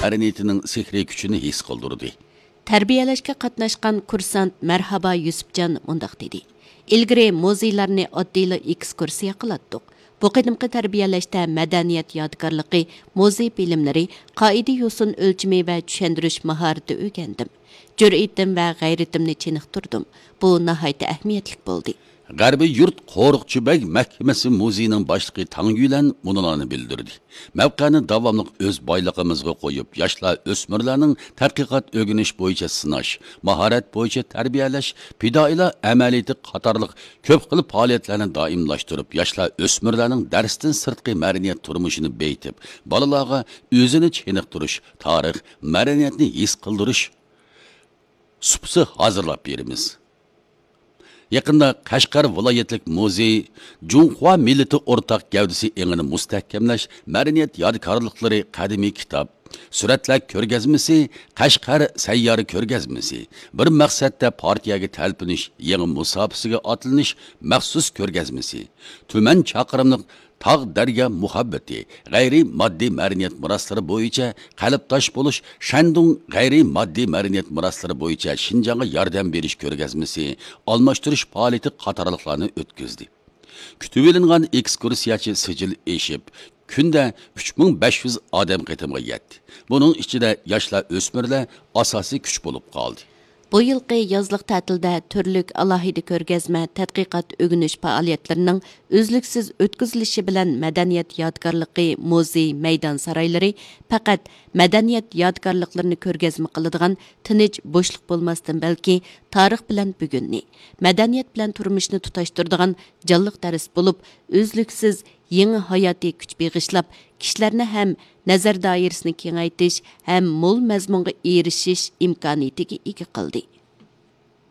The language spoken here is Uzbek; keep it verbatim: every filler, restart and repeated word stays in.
madaniyatining sehriy kuchini his qildirdi. Tarbiyalashga qatnashgan kursant Marhaba Yusufjon mundaq dedi. Ilgari muzeylarni oddiyli ekskursiya qilatdik. Bu qadimqi tarbiyalashda madaniyat yodgorligi, muzey bilimlari, qoida yo'sin o'lchimi va tushuntirish mahorati o'rgandim. Jur'atim va g'ayratimni chiniqtirdim. Bu nihoyatda ahamiyatli bo'ldi. G'arbiy yurt Qo'riqchibek mahkamasi muzeyining boshlig'i Tangyulan munolarni bildirdi. Mavqani davomli o'z boylig'imizga qo'yib, yoshlar o'smirlarning tadqiqot o'rganish bo'yicha sinash, mahorat bo'yicha tarbiyalash, fidoilar amaliyati qatorliq ko'p xil faoliyatlarni doimlashtirib, yoshlar o'smirlarning darsdan sirtqi madaniyat turmushini beytib, bolalarga o'zini chiniqtirish, tarix, madaniyatni his qildirish supsi hozirlab beramiz. Yaqında Qashqar viloyatlik muzey Junhua millati o'rtaq gavdasi engini mustahkamlash, madaniyat yodgorliklari qadimiy kitob, suratlar ko'rgazmasi, Qashqar sayyori ko'rgazmasi, bir maqsadda partiyaga talpinish, yangi musofasiga otilinish maxsus ko'rgazmasi, tuman chaqirimlik tog' daryo muhabbati, g'ayriy moddiy madaniyat meroslari bo'yicha qalbdosh bo'lish, Shandong g'ayriy moddiy madaniyat meroslari bo'yicha Shinjonga yordam berish ko'rgazmasi, almashtirish faoliyati qatorliqlarni o'tkazdi. Kutib olingan ekskursiyachi sijil eshib, kunda uch ming besh yuz odam qatimga yetdi. Buning ichida yoshlar o'smirlar asosiy kuch bo'lib qoldi. Bu yılqi yazlıq ta'tilda türlük alohida ko'rgazma, tadqiqot o'rganish faoliyatlarining uzluksiz o'tkazilishi bilan madaniyat yodgorligi, muzey, maydon saroylari faqat madaniyat yodgorliklarini ko'rgazma qiladigan tinch bo'shliq bo'lmasdan balki tarix bilan bugunni, madaniyat bilan turmushni tutashtiradigan jonliq dars bo'lib, uzluksiz yangi hayotiy kuch beg'ishlab, kishilarni ham nazar doirasini kengaytirish ham mo'l mazmunga erishish imkoniyatiga ega qildi.